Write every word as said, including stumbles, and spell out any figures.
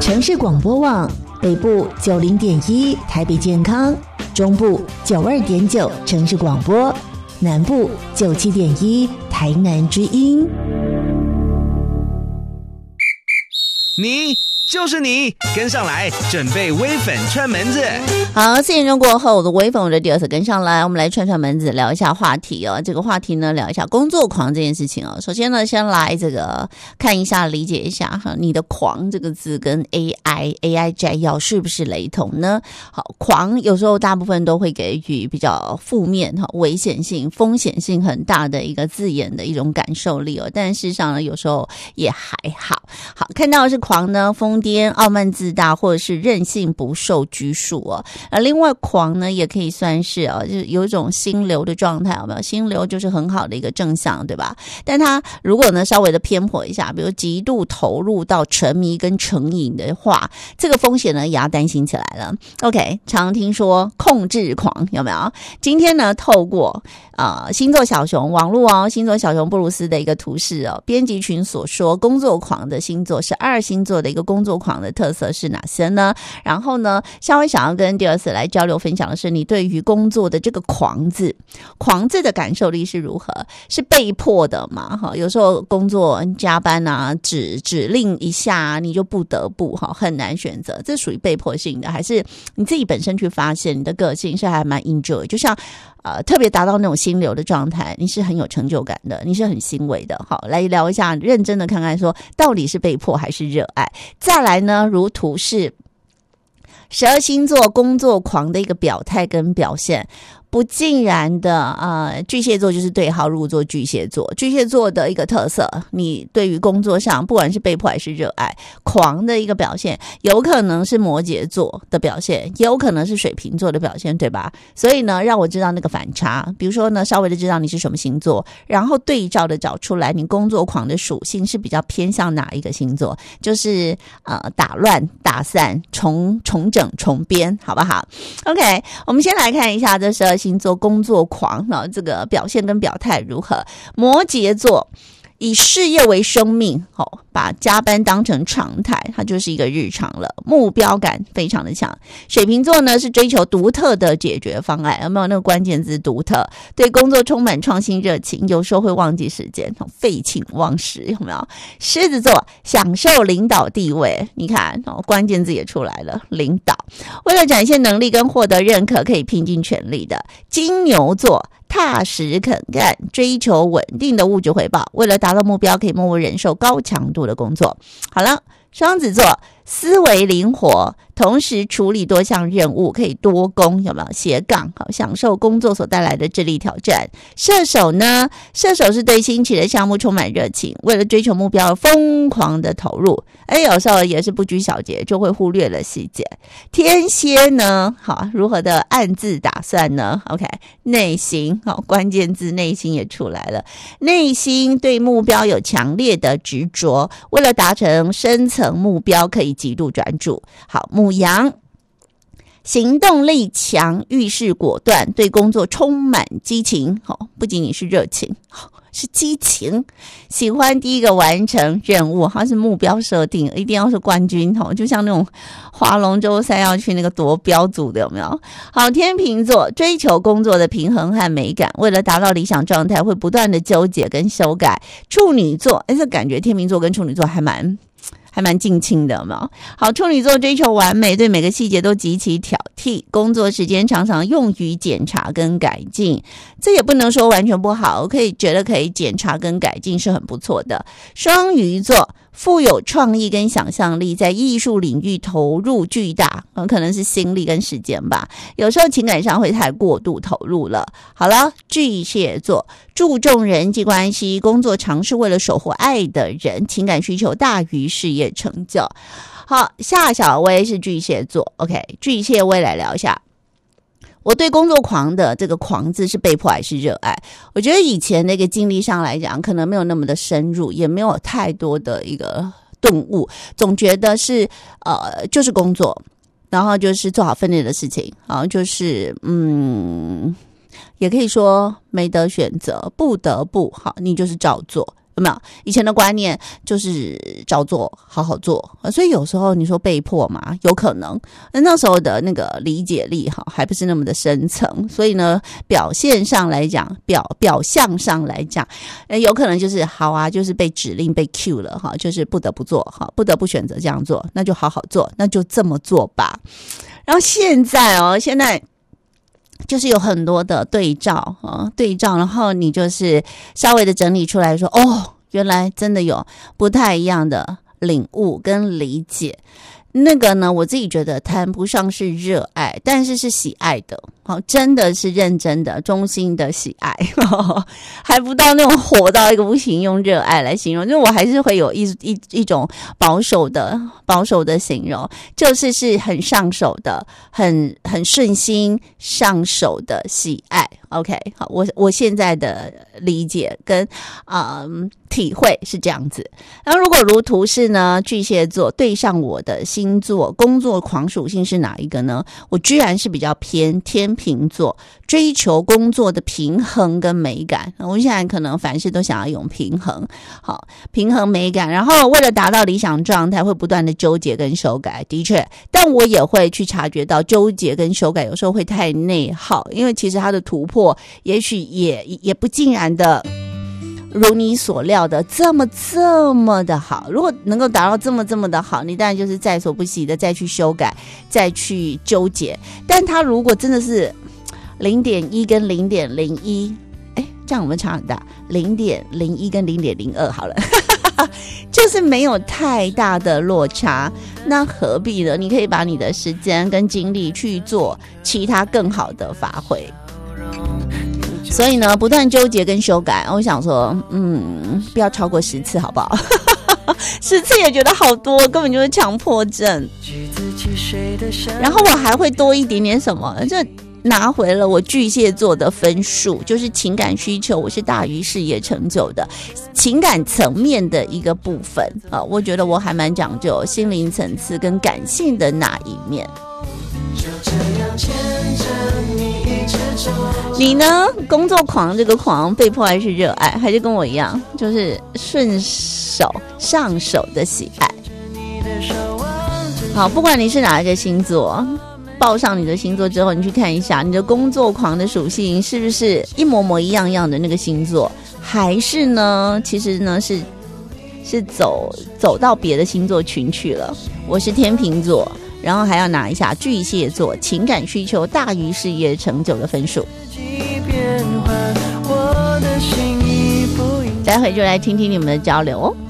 城市广播网北部九零点一台北健康，中部九二点九城市广播，南部九七点一台南之音。 你就是你，跟上来，准备微粉串门子。 好，四点钟过后，我的微粉我的第二次跟上来，我们来串串门子，聊一下话题哦。这个话题呢，聊一下工作狂这件事情哦。首先呢，先来这个看一下，理解一下哈，你的狂这个字跟 A I A I 摘要是不是雷同呢？好，狂有时候大部分都会给予比较负面哈、危险性、风险性很大的一个字眼的一种感受力哦。但事实上呢，有时候也还好。好，看到的是狂呢，疯癫、傲慢自大，或者是任性不受拘束哦。而另外狂呢，也可以算是哦，就是有一种心流的状态，有没有？心流就是很好的一个正向，对吧？但它如果呢稍微的偏颇一下，比如极度投入到沉迷跟成瘾的话，这个风险呢也要担心起来了。OK， 常听说控制狂，有没有？今天呢，透过呃星座小熊网络哦，星座小熊布鲁斯的一个图示哦，编辑群所说，工作狂的星座是二星座的一个工作狂的特色是哪些呢？然后呢，稍微想要跟第二次来交流分享的是，你对于工作的这个狂字，狂字的感受力是如何？是被迫的嘛？哈，有时候工作加班啊，指指令一下，你就不得不哈，很难选择，这属于被迫性的，还是你自己本身去发现你的个性是还蛮 enjoy， 就像呃特别达到那种心流的状态，你是很有成就感的，你是很欣慰的。好，来聊一下，认真的看看说到底是被迫还是热爱。再来呢，如图示十二星座工作狂的一个表态跟表现，不尽然的呃，巨蟹座就是对号入座，巨蟹座巨蟹座的一个特色，你对于工作上不管是被迫还是热爱狂的一个表现，有可能是摩羯座的表现，也有可能是水瓶座的表现，对吧？所以呢，让我知道那个反差，比如说呢，稍微的知道你是什么星座，然后对照的找出来你工作狂的属性是比较偏向哪一个星座，就是呃打乱打散重重整重编，好不好？ OK， 我们先来看一下这十二星座工作狂呢，这个表现跟表态如何。摩羯座以事业为生命，哦，把加班当成常态，它就是一个日常了，目标感非常的强。水瓶座呢是追求独特的解决方案，有没有那个关键字独特？对工作充满创新热情，有时候会忘记时间，废寝忘食，有没有？狮子座享受领导地位，你看哦，关键字也出来了，领导。为了展现能力跟获得认可，可以拼尽全力的。金牛座踏实肯干，追求稳定的物质回报，为了达到目标可以默默忍受高强度的工作。好了，双子座思维灵活，同时处理多项任务，可以多工，有没有？斜杠，好，享受工作所带来的智力挑战。射手呢，射手是对新奇的项目充满热情，为了追求目标而疯狂的投入，而有时候也是不拘小节，就会忽略了细节。天蝎呢，好，如何的暗自打算呢？ OK， 内心，好，关键字内心也出来了，内心对目标有强烈的执着，为了达成深层目标可以极度专注。好，牡羊行动力强，遇事果断，对工作充满激情，哦，不仅仅是热情，哦，是激情，喜欢第一个完成任务，它是目标设定，一定要是冠军，哦，就像那种划龙舟赛要去那个夺标组的，有没有？好，天秤座追求工作的平衡和美感，为了达到理想状态会不断的纠结跟修改。处女座，哎，这感觉天秤座跟处女座还蛮还蛮近亲的，有没有？好，处女座追求完美，对每个细节都极其挑剔，工作时间常常用于检查跟改进，这也不能说完全不好，我可以觉得可以检查跟改进是很不错的。双鱼座富有创意跟想象力，在艺术领域投入巨大，嗯，可能是心力跟时间吧，有时候情感上会太过度投入了。好了，巨蟹座注重人际关系，工作常是为了守护爱的人，情感需求大于事业成就。好，夏小薇是巨蟹座 OK， 巨蟹薇来聊一下我对工作狂的这个狂字是被迫还是热爱。我觉得以前那个经历上来讲可能没有那么的深入，也没有太多的一个顿悟，总觉得是呃就是工作，然后就是做好分内的事情，然后就是嗯也可以说没得选择，不得不好，你就是照做。 有没有？以前的观念就是照做，好好做，所以有时候你说被迫嘛，有可能。那时候的那个理解力哈，还不是那么的深层，所以呢，表现上来讲，表表象上来讲，有可能就是好啊，就是被指令被 cue 了哈，就是不得不做哈，不得不选择这样做，那就好好做，那就这么做吧。然后现在哦，现在。就是有很多的对照啊，对照，然后你就是稍微的整理出来说，哦，原来真的有不太一样的领悟跟理解。那个呢，我自己觉得谈不上是热爱，但是是喜爱的，好，真的是认真的、衷心的喜爱，还不到那种火到一个不行，用热爱来形容，就我还是会有一一一种保守的、保守的形容，就是是很上手的、很很顺心上手的喜爱。OK， 好，我我现在的理解跟啊、呃、体会是这样子。然后如果如图是呢，巨蟹座对上我的星座工作狂属性是哪一个呢？我居然是比较偏天秤座，追求工作的平衡跟美感。我现在可能凡事都想要用平衡，好，平衡美感，然后为了达到理想状态，会不断的纠结跟修改。的确，但我也会去察觉到纠结跟修改有时候会太内耗，因为其实它的突破。也许也也不尽然的如你所料的这么这么的好，如果能够达到这么这么的好，你当然就是在所不惜的再去修改，再去纠结。但它如果真的是 零点一 跟 零点零一， 哎，这样我们差很大， 零点零一 跟 零点零二 好了就是没有太大的落差，那何必呢？你可以把你的时间跟精力去做其他更好的发挥。所以呢，不断纠结跟修改，我想说，嗯，不要超过十次，好不好？十次也觉得好多，根本就是强迫症。然后我还会多一点点什么，就拿回了我巨蟹座的分数，就是情感需求，我是大于事业成就的情感层面的一个部分啊，我觉得我还蛮讲究心灵层次跟感性的那一面。就这样牵着你一直走。你呢？工作狂这个狂被迫还是热爱，还是跟我一样，就是顺手上手的喜爱？好，不管你是哪一个星座，报上你的星座之后，你去看一下你的工作狂的属性是不是一模模一样样的那个星座，还是呢，其实呢是是走走到别的星座群去了。我是天秤座。然后还要拿一下巨蟹座情感需求大于事业成就的分数。待会就来听听你们的交流哦。